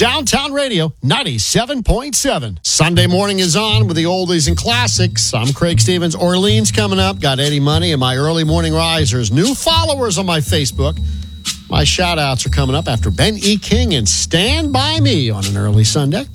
Downtown Radio 97.7. Sunday morning is on with the oldies and classics. I'm Craig Stevens. Orleans coming up. Got Eddie Money and my early morning risers. New followers on my Facebook. My shout outs are coming up after Ben E. King and Stand By Me on an early Sunday.